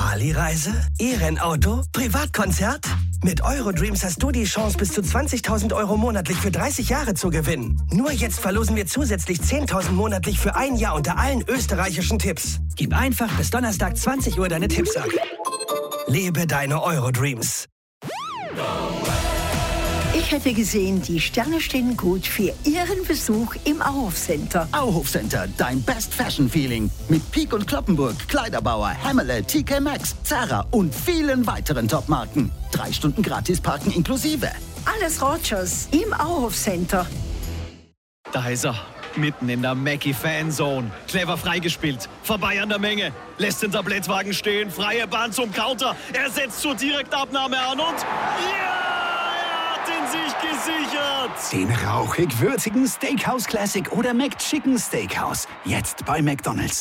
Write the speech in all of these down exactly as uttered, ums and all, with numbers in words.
Bali-Reise? E-Rennauto? Privatkonzert? Mit Eurodreams hast du die Chance, bis zu zwanzigtausend Euro monatlich für dreißig Jahre zu gewinnen. Nur jetzt verlosen wir zusätzlich zehntausend monatlich für ein Jahr unter allen österreichischen Tipps. Gib einfach bis Donnerstag zwanzig Uhr deine Tipps ab. Lebe deine Eurodreams. Ich hätte gesehen, die Sterne stehen gut für Ihren Besuch im Auhof Center. Auhof Center, dein Best Fashion Feeling. Mit Peek und Kloppenburg, Kleiderbauer, Hammerle, T K Maxx, Zara und vielen weiteren Top-Marken. Drei Stunden gratis parken inklusive. Alles Rogers im Auhof Center. Da ist er, mitten in der Mackie-Fanzone. Clever freigespielt, vorbei an der Menge. Lässt den Tablettwagen stehen, freie Bahn zum Counter. Er setzt zur Direktabnahme an und... Ja! sich gesichert. Den rauchig-würzigen Steakhouse Classic oder McChicken Steakhouse. Jetzt bei McDonald's.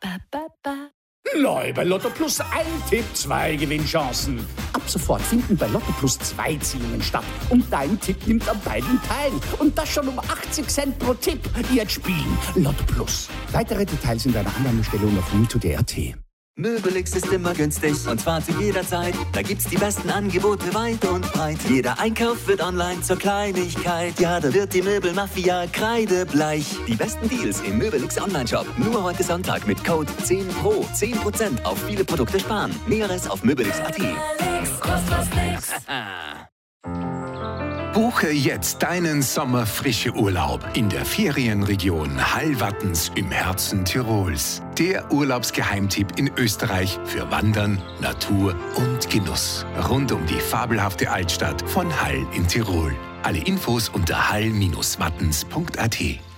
Neu bei Lotto Plus ein Tipp, zwei Gewinnchancen. Ab sofort finden bei Lotto Plus zwei Ziehungen statt. Und dein Tipp nimmt an beiden teil. Und das schon um achtzig Cent pro Tipp. Jetzt spielen Lotto Plus. Weitere Details in deiner Annahmestelle und auf Mito punkt d r t. Möbelix ist immer günstig und zwar zu jeder Zeit. Da gibt's die besten Angebote weit und breit. Jeder Einkauf wird online zur Kleinigkeit. Ja, da wird die Möbelmafia kreidebleich. Die besten Deals im Möbelix Online-Shop. Nur heute Sonntag mit Code zehn Pro. zehn Prozent auf viele Produkte sparen. Näheres auf möbelix punkt at. Buche jetzt deinen Sommerfrische-Urlaub in der Ferienregion Hallwattens im Herzen Tirols. Der Urlaubsgeheimtipp in Österreich für Wandern, Natur und Genuss. Rund um die fabelhafte Altstadt von Hall in Tirol. Alle Infos unter hall Bindestrich wattens punkt at.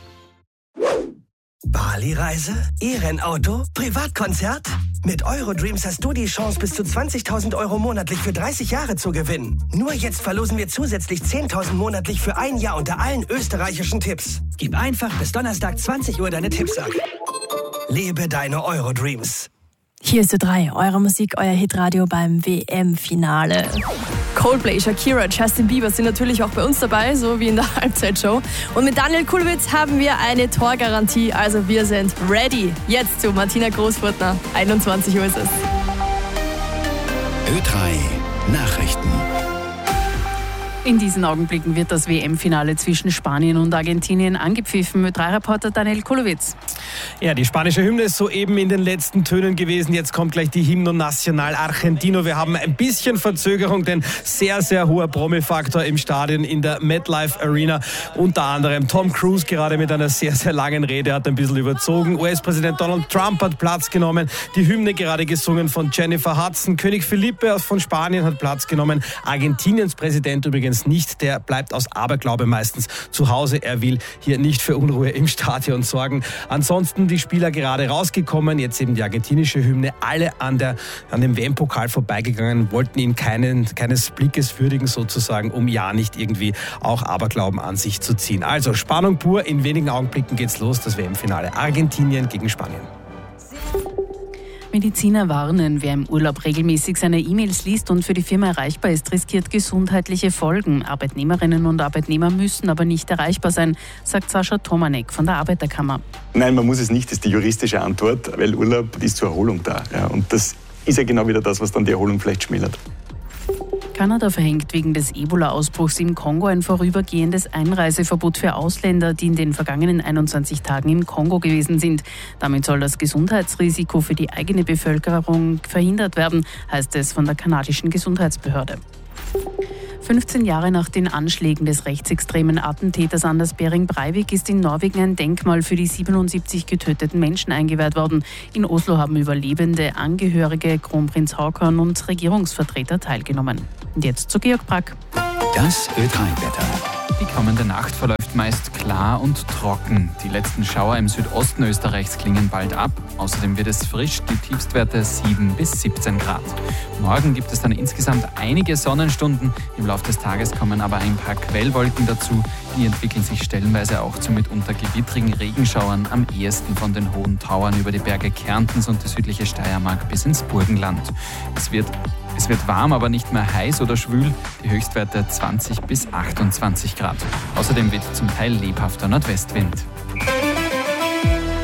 Bali-Reise? E-Rennauto? Privatkonzert? Mit Eurodreams hast du die Chance, bis zu zwanzigtausend Euro monatlich für dreißig Jahre zu gewinnen. Nur jetzt verlosen wir zusätzlich zehntausend monatlich für ein Jahr unter allen österreichischen Tipps. Gib einfach bis Donnerstag zwanzig Uhr deine Tipps ab. Lebe deine Eurodreams. Hier ist Ö drei, eure Musik, euer Hitradio beim W M-Finale. Coldplay, Shakira, Justin Bieber sind natürlich auch bei uns dabei, so wie in der Halbzeitshow. Und mit Daniel Kulowitz haben wir eine Torgarantie, also wir sind ready. Jetzt zu Martina Großfurtner, einundzwanzig Uhr ist es. Ö drei Nachrichten. In diesen Augenblicken wird das W M-Finale zwischen Spanien und Argentinien angepfiffen. Ö drei Reporter Daniel Kulowitz. Ja, die spanische Hymne ist soeben in den letzten Tönen gewesen. Jetzt kommt gleich die Himno Nacional Argentino. Wir haben ein bisschen Verzögerung, denn sehr, sehr hoher Promi-Faktor im Stadion in der MetLife Arena. Unter anderem Tom Cruise gerade mit einer sehr, sehr langen Rede hat ein bisschen überzogen. U S-Präsident Donald Trump hat Platz genommen. Die Hymne gerade gesungen von Jennifer Hudson. König Felipe von Spanien hat Platz genommen. Argentiniens Präsident übrigens nicht. Der bleibt aus Aberglaube meistens zu Hause. Er will hier nicht für Unruhe im Stadion sorgen. Ansonsten die Spieler gerade rausgekommen, jetzt eben die argentinische Hymne, alle an, der, an dem W M-Pokal vorbeigegangen, wollten ihn keinen, keines Blickes würdigen sozusagen, um ja nicht irgendwie auch Aberglauben an sich zu ziehen. Also Spannung pur, in wenigen Augenblicken geht's los, das W M-Finale Argentinien gegen Spanien. Mediziner warnen, wer im Urlaub regelmäßig seine E-Mails liest und für die Firma erreichbar ist, riskiert gesundheitliche Folgen. Arbeitnehmerinnen und Arbeitnehmer müssen aber nicht erreichbar sein, sagt Sascha Tomanek von der Arbeiterkammer. Nein, man muss es nicht, das ist die juristische Antwort, weil Urlaub ist zur Erholung da. Ja, und das ist ja genau wieder das, was dann die Erholung vielleicht schmälert. Kanada verhängt wegen des Ebola-Ausbruchs im Kongo ein vorübergehendes Einreiseverbot für Ausländer, die in den vergangenen einundzwanzig Tagen im Kongo gewesen sind. Damit soll das Gesundheitsrisiko für die eigene Bevölkerung verhindert werden, heißt es von der kanadischen Gesundheitsbehörde. fünfzehn Jahre nach den Anschlägen des rechtsextremen Attentäters Anders Behring Breivik ist in Norwegen ein Denkmal für die siebenundsiebzig getöteten Menschen eingeweiht worden. In Oslo haben Überlebende, Angehörige, Kronprinz Haakon und Regierungsvertreter teilgenommen. Und jetzt zu Georg Brack. Das Ö drei Wetter. Die kommende Nacht verläuft meist klar und trocken. Die letzten Schauer im Südosten Österreichs klingen bald ab. Außerdem wird es frisch, die Tiefstwerte sieben bis siebzehn Grad. Morgen gibt es dann insgesamt einige Sonnenstunden. Im Laufe des Tages kommen aber ein paar Quellwolken dazu. Die entwickeln sich stellenweise auch zu mitunter gewittrigen Regenschauern, am ehesten von den hohen Tauern über die Berge Kärntens und die südliche Steiermark bis ins Burgenland. Es wird Es wird warm, aber nicht mehr heiß oder schwül. Die Höchstwerte zwanzig bis achtundzwanzig Grad. Außerdem weht zum Teil lebhafter Nordwestwind.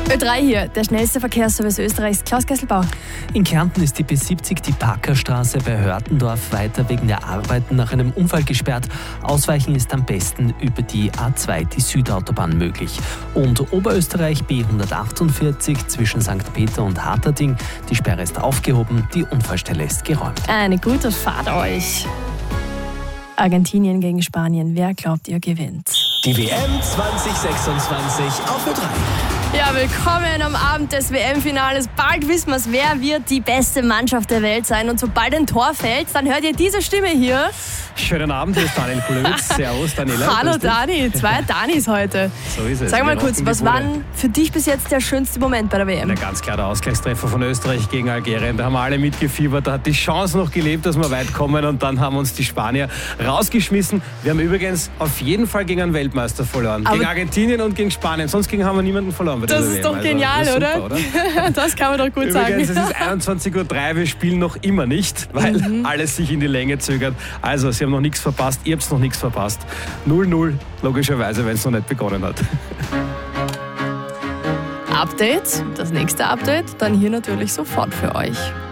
Ö drei hier, der schnellste Verkehrsservice Österreichs. Klaus Kesselbauer. In Kärnten ist die B siebzig, die Packerstraße bei Hörtendorf, weiter wegen der Arbeiten nach einem Unfall gesperrt. Ausweichen ist am besten über die A zwei, die Südautobahn, möglich. Und Oberösterreich B hundertachtundvierzig zwischen Sankt Peter und Harterding. Die Sperre ist aufgehoben, die Unfallstelle ist geräumt. Eine gute Fahrt euch. Argentinien gegen Spanien. Wer glaubt, ihr gewinnt? Die W M zwanzig sechsundzwanzig auf Ö drei. Ja, willkommen am Abend des W M-Finales. Bald wissen wir es, wer wird die beste Mannschaft der Welt sein. Und sobald ein Tor fällt, dann hört ihr diese Stimme hier. Schönen Abend, hier ist Daniel Kulewitz. Servus, Daniela. Hallo Dani, zwei Danis heute. So ist es. Sag mal kurz, was war für dich bis jetzt der schönste Moment bei der W M? Na, ganz klar der Ausgleichstreffer von Österreich gegen Algerien. Da haben wir alle mitgefiebert. Da hat die Chance noch gelebt, dass wir weit kommen. Und dann haben uns die Spanier rausgeschmissen. Wir haben übrigens auf jeden Fall gegen einen Weltmeister verloren. Aber gegen Argentinien und gegen Spanien. Sonst gegen haben wir niemanden verloren bei der Das W M. ist doch also, genial, das oder? Super, oder? Das kann man doch gut übrigens, sagen. Übrigens, es ist einundzwanzig Uhr drei. Wir spielen noch immer nicht, weil mhm. alles sich in die Länge zögert. Also, Sie haben noch nichts verpasst. Ihr habt noch nichts verpasst. null null, logischerweise, wenn es noch nicht begonnen hat. Update, das nächste Update, dann hier natürlich sofort für euch.